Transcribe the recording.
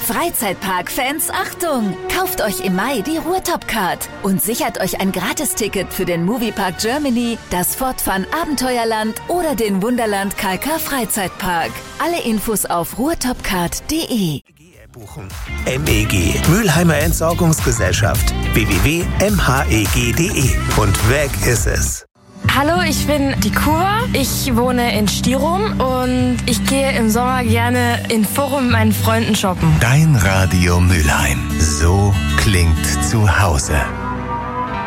Freizeitpark-Fans, Achtung! Kauft euch im Mai die Ruhrtop-Card und sichert euch ein Gratisticket für den Moviepark Germany, das Fort Fun Abenteuerland oder den Wunderland KK Freizeitpark. Alle Infos auf ruhrtopcard.de. MEG, Mülheimer Entsorgungsgesellschaft, www.mheg.de und weg ist es. Hallo, ich bin die Kura. Ich wohne in Stirum und ich gehe im Sommer gerne in Forum mit meinen Freunden shoppen. Dein Radio Mülheim. So klingt zu Hause.